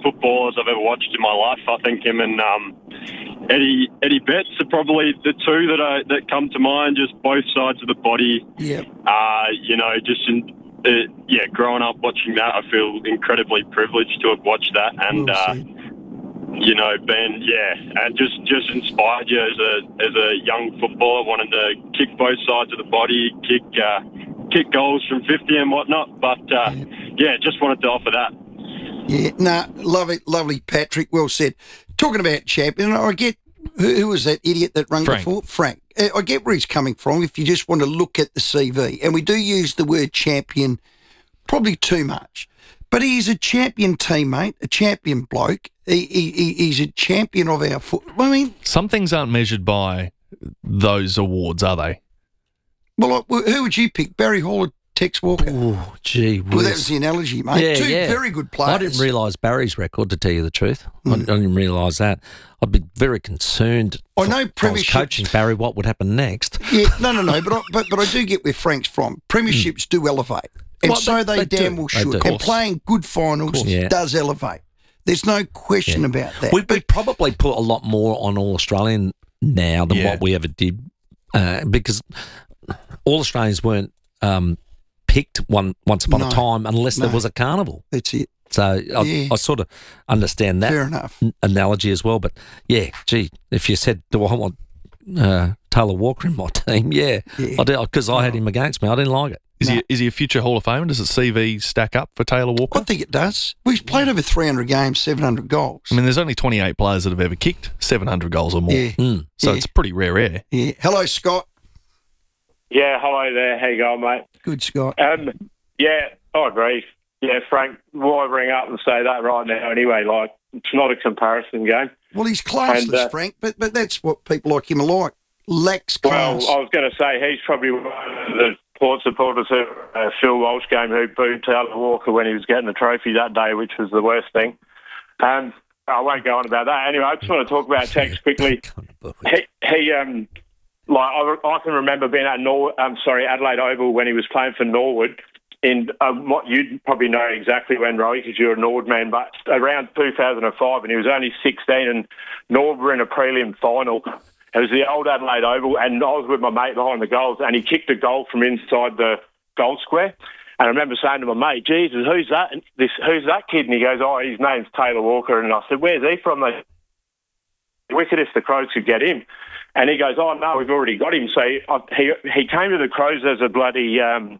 footballers I've ever watched in my life. I think him and Eddie Betts are probably the two that come to mind. Just both sides of the body. Yeah. Growing up watching that, I feel incredibly privileged to have watched that, and and just inspired you as a young footballer, wanting to kick both sides of the body, kick goals from 50 and whatnot. But just wanted to offer that. Yeah, lovely, Patrick. Well said. Talking about champion, I get who was that idiot that rung before? Frank. I get where he's coming from. If you just want to look at the CV, and we do use the word champion probably too much, but he's a champion teammate, a champion bloke. He's a champion of our foot. I mean, some things aren't measured by those awards, are they? Well, who would you pick? Barry Hall or Tex Walker? Oh, gee whiz. Well, that was the analogy, mate. Yeah, Two very good players. I didn't realise Barry's record, to tell you the truth. I didn't realise that. I'd be very concerned. I know if I was coaching Barry, what would happen next? Yeah, no. But I do get where Frank's from. Premierships do elevate. And they damn well should. And playing good finals does elevate. There's no question about that. We probably put a lot more on All-Australian now than what we ever did because All-Australians weren't picked once upon a time unless there was a carnival. That's it. So I sort of understand that Fair enough. analogy as well. But, if you said, do I want Taylor Walker in my team? I did, because I had him against me. I didn't like it. Is he a future Hall of Famer? Does the CV stack up for Taylor Walker? I think it does. Well, he's played over 300 games, 700 goals. I mean, there's only 28 players that have ever kicked 700 goals or more. Yeah. So it's pretty rare air. Yeah. Hello, Scott. Yeah, hello there. How you going, mate? Good, Scott. I agree. Yeah, Frank, why bring up and say that right now anyway? Like, it's not a comparison game. Well, he's classless, Frank, but that's what people like him are like. Lacks class. Well, I was going to say he's probably one of the Port supporters who Phil Walsh game who booed Taylor Walker when he was getting the trophy that day, which was the worst thing. I won't go on about that. Anyway, I just want to talk about Tex quickly. I can remember being at Adelaide Oval when he was playing for Norwood. In what you'd probably know exactly when, Rowie, because you're a Nord man, but around 2005, and he was only 16, and Nord were in a prelim final. It was the old Adelaide Oval, and I was with my mate behind the goals, and he kicked a goal from inside the goal square. And I remember saying to my mate, Jesus, who's that? Who's that kid? And he goes, his name's Taylor Walker. And I said, where's he from? The wicked if the Crows could get him. And he goes, no, we've already got him. So he came to the Crows as a bloody...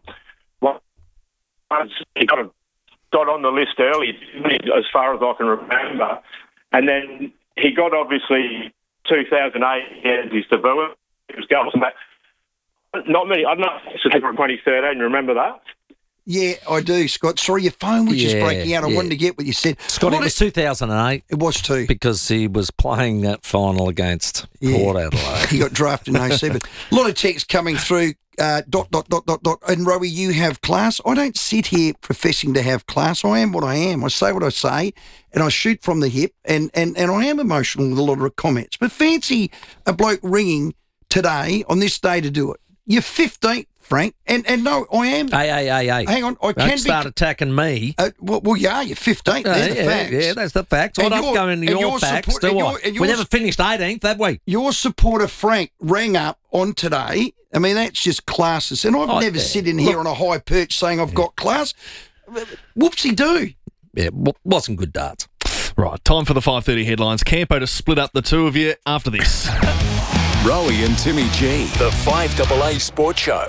he got on the list early, as far as I can remember. And then he got, obviously, 2008, he had his debut. It was goals and that. Not many. I don't know if it's from 2013. Remember that? Yeah, I do, Scott. Sorry, your phone was just breaking out. I wanted to get what you said. Scott, it was 2008. It was too. Because he was playing that final against Port Adelaide. He got drafted in 07. A lot of texts coming through. ... And Rowie, you have class. I don't sit here professing to have class. I am what I am. I say what I say, and I shoot from the hip, and I am emotional with a lot of comments. But fancy a bloke ringing today on this day to do it. You're 15th, Frank, and no, I am. Hey. Hang on, Don't start attacking me. Well, you're 15th. They're the facts. Yeah, that's the facts. I don't go into your facts, do I? We never finished 18th, have we? Your supporter, Frank, rang up on today. I mean, that's just classes. And I've never sit in here on a high perch saying I've got class. Whoopsie-doo. Yeah, wasn't good darts. Right, time for the 5:30 headlines. Campo to split up the two of you after this. Rowie and Timmy G, the 5AA Sports Show.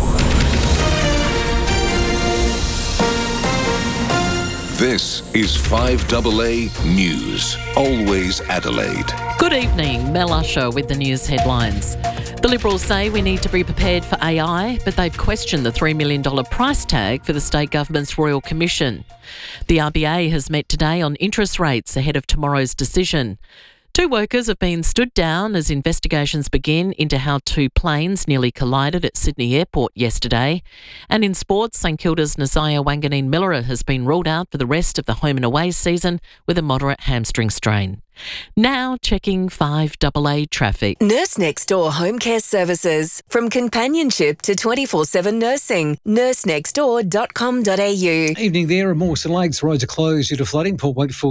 This is 5AA News, always Adelaide. Good evening, Mel Usher with the news headlines. The Liberals say we need to be prepared for AI, but they've questioned the $3 million price tag for the state government's Royal Commission. The RBA has met today on interest rates ahead of tomorrow's decision. 2 workers have been stood down as investigations begin into how 2 planes nearly collided at Sydney Airport yesterday. And in sports, St Kilda's Nasiah Wanganeen-Miller has been ruled out for the rest of the home and away season with a moderate hamstring strain. Now checking 5AA traffic. Nurse Next Door Home Care Services. From companionship to 24/7 nursing. nursenextdoor.com.au. Evening there, at Mawson Lakes. Roads are closed due to flooding. Port Wakefield